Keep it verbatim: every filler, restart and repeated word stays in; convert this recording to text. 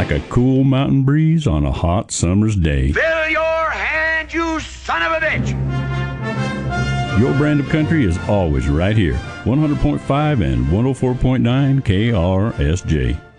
like a cool mountain breeze on a hot summer's day. Fill your hand, you son of a bitch! Your brand of country is always right here. one hundred point five and one oh four point nine K R S J.